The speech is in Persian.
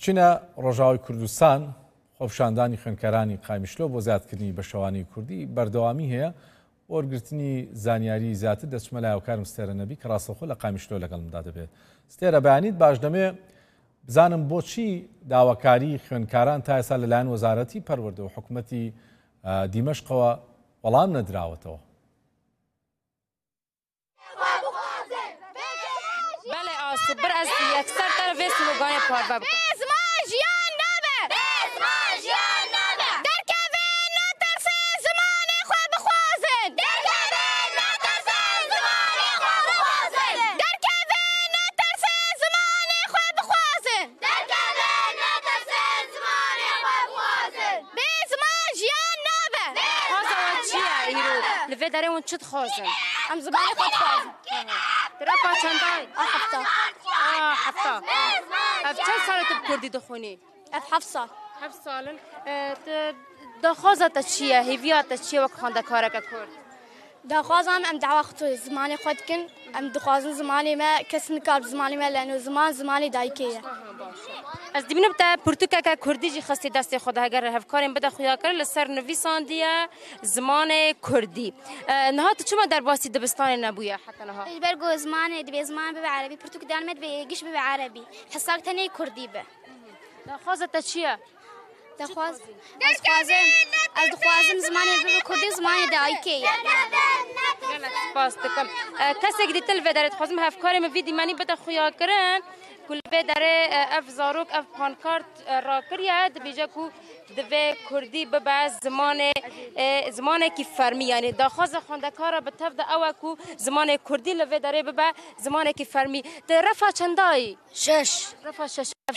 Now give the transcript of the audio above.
چینە ڕۆژاوای کوردستان خۆپیشاندانی خوێندکارانی قایمشلۆ بۆ زیادکردنی بە شەوانی کوردی بەردەوامی هەیە بۆ وەرگرتنی زانیاری زیاتر دەچمە لای هاوکارم ستێرە نەبی کە ڕاستەوخۆ لە قایمشلۆ لەگەڵمدا دەبێت. ستێرە بەیانیت باش دەمێ بزانم بۆچی داواکاری خوێندکاران تا ئێستا لەلایەن وەزارەتی پەروەردە و حکوومەتی دیمەشقەوە وەڵام نەدراوەتەوە. بله آسو بر از یکسر طرف سلوگان پاربه بکن زمان جیان نبه زمان جیان نبه در کبین نترسه زمان خواه بخوازن در کبین نترسه زمان خواه بخوازن در کبین نترسه زمان خواه بخوازن در کبین نترسه زمان خواه بخوازن به زمان جیان نبه خوازن و چیه ایرو لفه داره اون چود خوازن هم زمان خود خوازن رفا چندای؟ هفته اف چند سالت بکردی دخونی؟ اف 7 سال 7 سالن دخوازت چیه؟ هیویات چیه وقت خانده کاره که کرد؟ دخوازم ام دعوة خطوي زماني خود كن ام دخوازن زماني ما كس نكاب زماني ما لأنه زماني دايكية از دیبینم تا پرتوکا که کردی جی خستی دست خود اگر هفکاریم بده خویا کرد لسر نویسان دیه زمان کردی نها تو چما در باسی دبستان نبویه حتی نها برگو زمان دبي زمان ببي عربي برتوك دالمت بيجيش ببي عربي حساك تاني كردي به دخوازت چیه؟ از دخوازم زمانی ببي كردي زمانی دايكية باز دکم کسی که دیتل و دارد خوازم هفکاریم ویدی منی بده خویا کرن کل به داره اف زاروک اف پانکارت را کریه دبیجه کو دوی کردی ببه زمان کی فرمی یعنی داخواز خوندکار به تفد اوه کو زمان کردی لوی داره ببه زمان کی فرمی ده رفا چندایی؟ 6 رفا 6